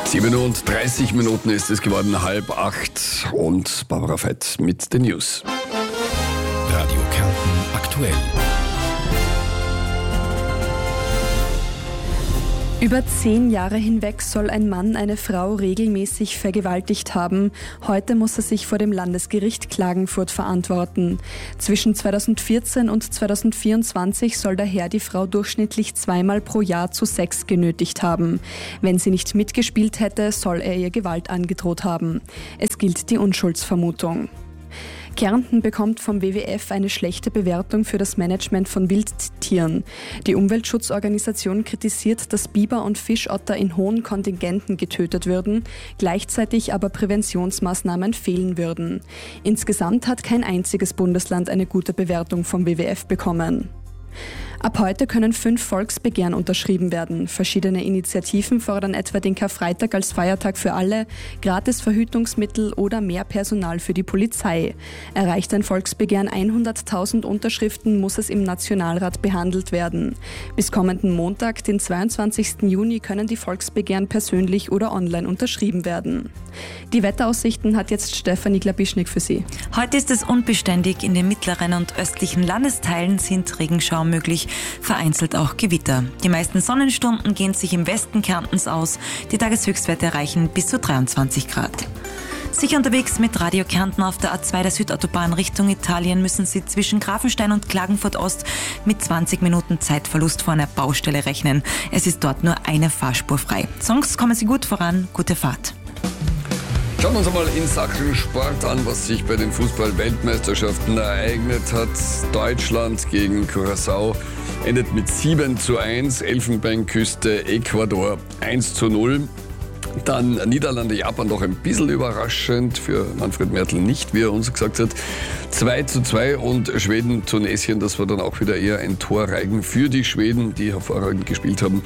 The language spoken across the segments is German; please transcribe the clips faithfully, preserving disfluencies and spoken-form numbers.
siebenunddreißig Minuten ist es geworden, halb acht und Barbara Veit mit den News. Radio Kärnten aktuell. Über zehn Jahre hinweg soll ein Mann eine Frau regelmäßig vergewaltigt haben. Heute muss er sich vor dem Landesgericht Klagenfurt verantworten. Zwischen zweitausendvierzehn und zweitausendvierundzwanzig soll der Herr die Frau durchschnittlich zweimal pro Jahr zu Sex genötigt haben. Wenn sie nicht mitgespielt hätte, soll er ihr Gewalt angedroht haben. Es gilt die Unschuldsvermutung. Kärnten bekommt vom W W F eine schlechte Bewertung für das Management von Wildtieren. Die Umweltschutzorganisation kritisiert, dass Biber und Fischotter in hohen Kontingenten getötet würden, gleichzeitig aber Präventionsmaßnahmen fehlen würden. Insgesamt hat kein einziges Bundesland eine gute Bewertung vom W W F bekommen. Ab heute können fünf Volksbegehren unterschrieben werden. Verschiedene Initiativen fordern etwa den Karfreitag als Feiertag für alle, gratis Verhütungsmittel oder mehr Personal für die Polizei. Erreicht ein Volksbegehren hunderttausend Unterschriften, muss es im Nationalrat behandelt werden. Bis kommenden Montag, den zweiundzwanzigsten Juni, können die Volksbegehren persönlich oder online unterschrieben werden. Die Wetteraussichten hat jetzt Stefanie Glabischnik für Sie. Heute ist es unbeständig. In den mittleren und östlichen Landesteilen sind Regenschauer möglich. Vereinzelt auch Gewitter. Die meisten Sonnenstunden gehen sich im Westen Kärntens aus. Die Tageshöchstwerte erreichen bis zu dreiundzwanzig Grad. Sicher unterwegs mit Radio Kärnten auf der A zwei der Südautobahn Richtung Italien müssen Sie zwischen Grafenstein und Klagenfurt Ost mit zwanzig Minuten Zeitverlust vor einer Baustelle rechnen. Es ist dort nur eine Fahrspur frei. Sonst kommen Sie gut voran. Gute Fahrt. Schauen wir uns einmal in Sachen Sport an, was sich bei den Fußball-Weltmeisterschaften ereignet hat. Deutschland gegen Curaçao endet mit sieben zu eins, Elfenbeinküste Ecuador eins zu null. Dann Niederlande, Japan doch ein bisschen überraschend, für Manfred Mertl nicht, wie er uns gesagt hat. zwei zu zwei und Schweden, Tunesien, das war dann auch wieder eher ein Torreigen für die Schweden, die hervorragend gespielt haben.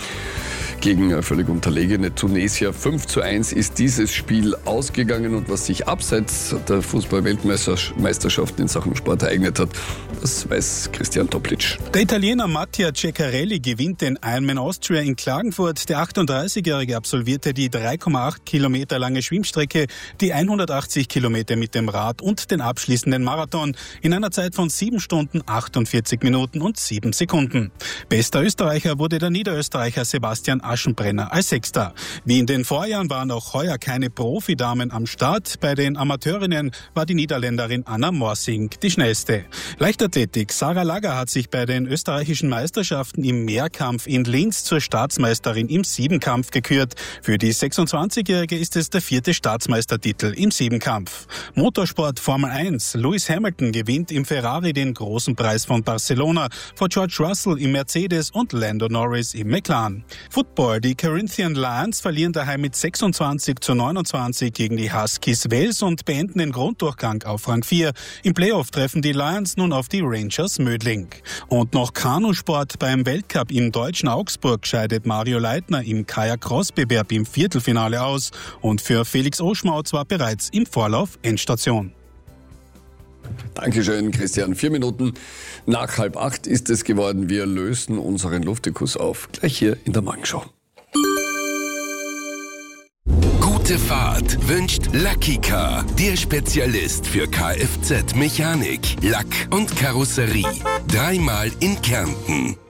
Gegen völlig unterlegene Tunesier. fünf zu eins ist dieses Spiel ausgegangen und was sich abseits der Fußball-Weltmeisterschaft in Sachen Sport ereignet hat, das weiß Christian Toplic. Der Italiener Mattia Ceccarelli gewinnt den Ironman Austria in Klagenfurt. Der achtunddreißigjährige absolvierte die drei Komma acht Kilometer lange Schwimmstrecke, die hundertachtzig Kilometer mit dem Rad und den abschließenden Marathon in einer Zeit von sieben Stunden, achtundvierzig Minuten und sieben Sekunden. Bester Österreicher wurde der Niederösterreicher Sebastian Aschenbrenner als Sechster. Wie in den Vorjahren waren auch heuer keine Profidamen am Start. Bei den Amateurinnen war die Niederländerin Anna Morsing die schnellste. Leichtathletik. Sarah Lager hat sich bei den österreichischen Meisterschaften im Mehrkampf in Linz zur Staatsmeisterin im Siebenkampf gekürt. Für die sechsundzwanzigjährige ist es der vierte Staatsmeistertitel im Siebenkampf. Motorsport Formel eins. Lewis Hamilton gewinnt im Ferrari den großen Preis von Barcelona vor George Russell im Mercedes und Lando Norris im McLaren. Football. Die Corinthian Lions verlieren daheim mit sechsundzwanzig zu neunundzwanzig gegen die Huskies Wales und beenden den Grunddurchgang auf Rang vier. Im Playoff treffen die Lions nun auf die Rangers Mödling. Und noch Kanusport. Beim Weltcup im deutschen Augsburg scheidet Mario Leitner im Kajak-Cross-Bewerb im Viertelfinale aus. Und für Felix Oschmautz war bereits im Vorlauf Endstation. Dankeschön, Christian. Vier Minuten nach halb acht ist es geworden. Wir lösen unseren Luftikus auf. Gleich hier in der Morgenshow. Gute Fahrt wünscht Lucky Car, der Spezialist für Kfz-Mechanik, Lack und Karosserie. Dreimal in Kärnten.